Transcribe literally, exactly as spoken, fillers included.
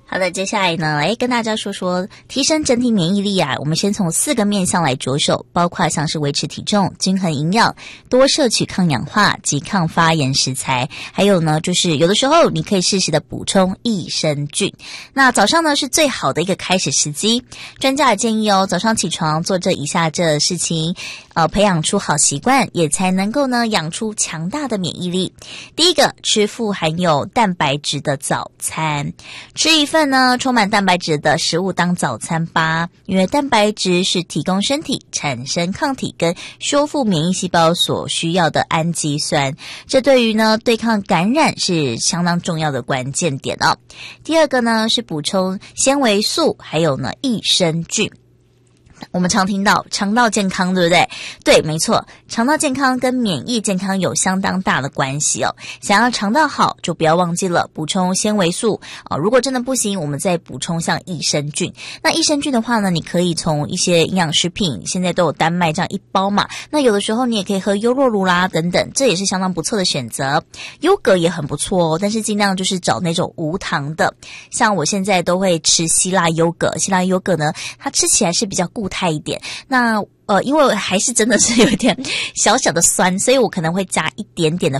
好的，接下来呢，诶，跟大家说说提升整体免疫力啊。我们先从四个面向来着手，包括像是维持体重、均衡营养、多摄取抗氧化及抗发炎食材，还有呢，就是有的时候你可以适时的补充益生菌。那早上呢是最好的一个开始时机，专家也建议哦，早上起床做这以下这事情，呃，培养出好习惯，也才能够呢养出强大的免疫力。第一个，吃富含有蛋白质的早餐，吃一份呢充满蛋白质的食物当早餐吧，因为蛋白质是提供身体产生抗体跟修复免疫细胞所需要的氨基酸，这对于呢对抗感染是相当重要的关键点哦。第二个呢是补充纤维素，还有呢益生菌。我们常听到肠道健康，对不对？对，没错，肠道健康跟免疫健康有相当大的关系哦。想要肠道好，就不要忘记了补充纤维素啊、呃。如果真的不行，我们再补充像益生菌。那益生菌的话呢，你可以从一些营养食品，现在都有丹麦这样一包嘛。那有的时候你也可以喝优酪乳啦等等，这也是相当不错的选择。优格也很不错哦，但是尽量就是找那种无糖的。像我现在都会吃希腊优格，希腊优格呢，它吃起来是比较固态一点，那呃，因为还是真的是有一点小小的酸，所以我可能会加一点点的